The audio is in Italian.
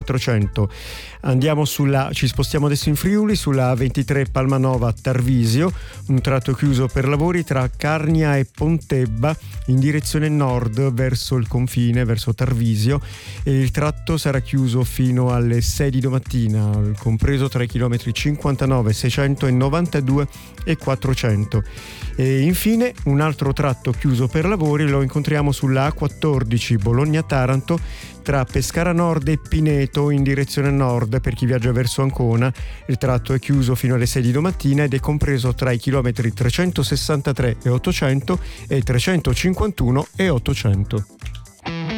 400. Ci spostiamo adesso in Friuli sulla A23 Palmanova Tarvisio, un tratto chiuso per lavori tra Carnia e Pontebba in direzione nord verso il confine, verso Tarvisio, e il tratto sarà chiuso fino alle 6 di domattina, compreso tra i chilometri 59, 692 e 400. E infine un altro tratto chiuso per lavori lo incontriamo sulla A14 Bologna-Taranto tra Pescara Nord e Pineto in direzione nord per chi viaggia verso Ancona. Il tratto è chiuso fino alle 6 di domattina ed è compreso tra i chilometri 363 e 800 e 351 e 800.